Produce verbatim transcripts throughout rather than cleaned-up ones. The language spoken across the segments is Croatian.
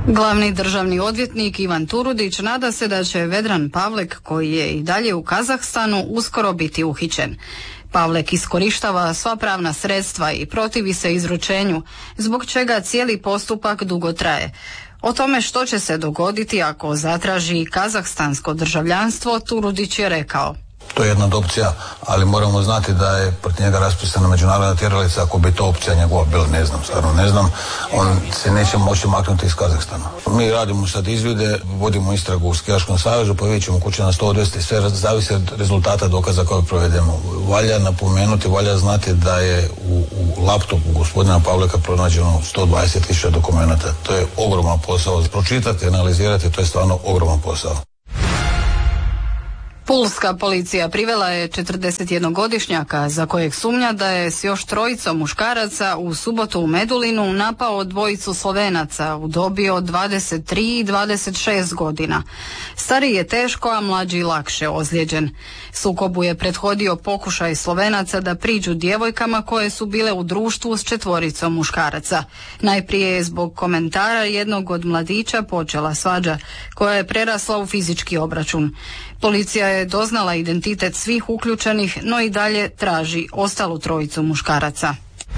Glavni državni odvjetnik Ivan Turudić nada se da će Vedran Pavlek, koji je i dalje u Kazahstanu, uskoro biti uhićen. Pavlek iskorištava sva pravna sredstva i protivi se izručenju, zbog čega cijeli postupak dugo traje. O tome što će se dogoditi ako zatraži kazahstansko državljanstvo, Turudić je rekao: To je jedna od opcija, ali moramo znati da je protiv njega raspisana međunarodna tjeralica. Ako bi to opcija njegova bila, ne znam, stvarno ne znam, on se neće moći maknuti iz Kazahstana. Mi radimo sad izvide, vodimo istragu u Skijaškom savezu, pa vidjet ćemo kuće na sto odvesti, sve zavisi od rezultata dokaza koje provedemo. Valja napomenuti, valja znati da je u, u laptopu gospodina Pavleka pronađeno sto dvadeset tisuća dokumenata. To je ogroman posao. Pročitati, analizirati, to je stvarno ogroman posao. Pulska policija privela je četrdesetjednogodišnjaka za kojeg sumnja da je s još trojicom muškaraca u subotu u Medulinu napao dvojicu Slovenaca u dobi od dvadeset tri i dvadeset šest godina. Stariji je teško, a mlađi lakše ozlijeđen. Sukobu je prethodio pokušaj Slovenaca da priđu djevojkama koje su bile u društvu s četvoricom muškaraca. Najprije je zbog komentara jednog od mladića počela svađa, koja je prerasla u fizički obračun. Policija je doznala identitet svih uključenih, no i dalje traži ostalu trojicu muškaraca.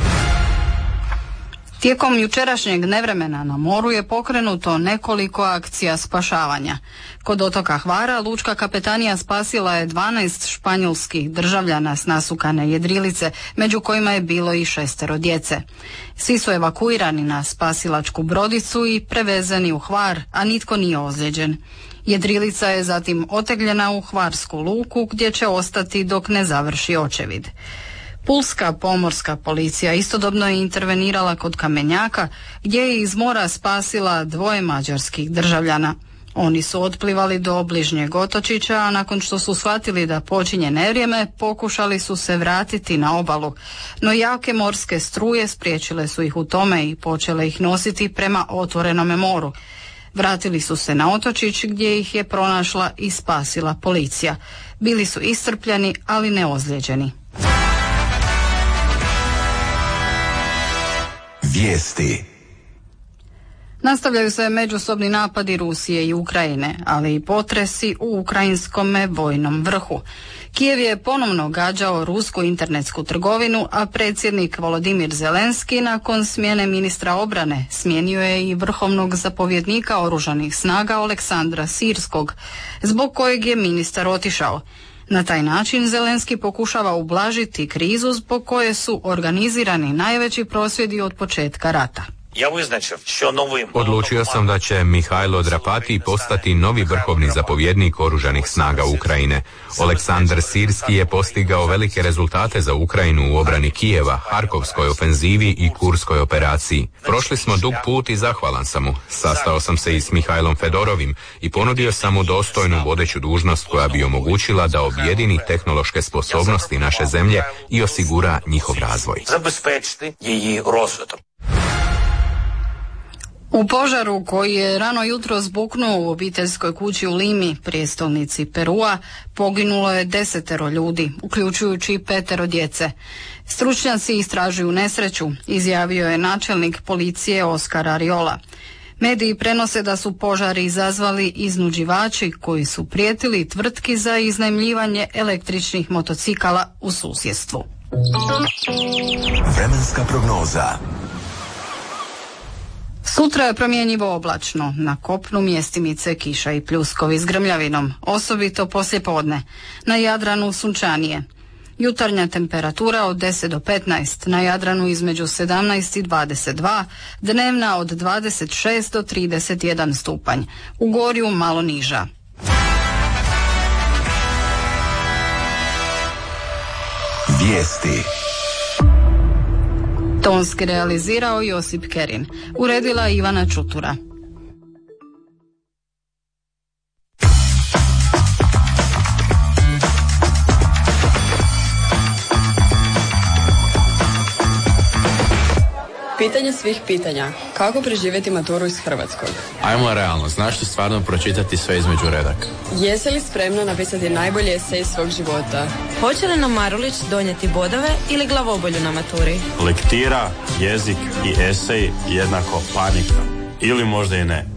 Tijekom jučerašnjeg nevremena na moru je pokrenuto nekoliko akcija spašavanja. Kod otoka Hvara lučka kapetanija spasila je dvanaest španjolskih državljana s nasukane jedrilice, među kojima je bilo i šestero djece. Svi su evakuirani na spasilačku brodicu i prevezeni u Hvar, a nitko nije ozlijeđen. Jedrilica je zatim otegljena u hvarsku luku, gdje će ostati dok ne završi očevid. Pulska pomorska policija istodobno je intervenirala kod Kamenjaka, gdje je iz mora spasila dvoje mađarskih državljana. Oni su otplivali do bližnjeg otočića, a nakon što su shvatili da počinje nevrijeme, pokušali su se vratiti na obalu, no jake morske struje spriječile su ih u tome i počele ih nositi prema otvorenome moru. Vratili su se na otočić, gdje ih je pronašla i spasila policija. Bili su iscrpljeni, ali ne ozlijeđeni. Vijesti. Nastavljaju se međusobni napadi Rusije i Ukrajine, ali i potresi u ukrajinskome vojnom vrhu. Kijev je ponovno gađao rusku internetsku trgovinu, a predsjednik Volodimir Zelenski nakon smjene ministra obrane smijenio je i vrhovnog zapovjednika oružanih snaga Aleksandra Sirskog, zbog kojeg je ministar otišao. Na taj način Zelenski pokušava ublažiti krizu zbog koje su organizirani najveći prosvjedi od početka rata. Odlučio sam da će Mihajlo Drapati postati novi vrhovni zapovjednik oružanih snaga Ukrajine. Aleksandar Sirski je postigao velike rezultate za Ukrajinu u obrani Kijeva, Harkovskoj ofenzivi i Kurskoj operaciji. Prošli smo dug put i zahvalan sam mu. Sastao sam se i s Mihajlom Fedorovim i ponudio sam mu dostojnu vodeću dužnost koja bi omogućila da objedini tehnološke sposobnosti naše zemlje i osigura njihov razvoj. U požaru koji je rano jutro zbuknuo u obiteljskoj kući u Limi, prijestolnici Perua, poginulo je desetero ljudi, uključujući i petero djece. Stručnjaci istražuju nesreću, izjavio je načelnik policije Oskar Ariola. Mediji prenose da su požari izazvali iznuđivači koji su prijetili tvrtki za iznajmljivanje električnih motocikala u susjedstvu. Vremenska prognoza. Sutra je promjenjivo oblačno, na kopnu mjestimice kiša i pljuskovi s grmljavinom, osobito poslijepodne, na Jadranu sunčanije. Jutarnja temperatura od deset do petnaest, na Jadranu između sedamnaest i dvadeset dva, dnevna od dvadeset šest do trideset jedan stupanj, u Gorju malo niža. Vijesti. Tonski realizirao Josip Kerin, uredila Ivana Čutura. Pitanje svih pitanja. Kako preživjeti maturu iz hrvatskog? Ajmo realno, znaš li stvarno pročitati sve između redaka? Jesi li spremna napisati najbolji esej svog života? Hoće li nam Marulić donijeti bodove ili glavobolju na maturi? Lektira, jezik i esej jednako panika. Ili možda i ne.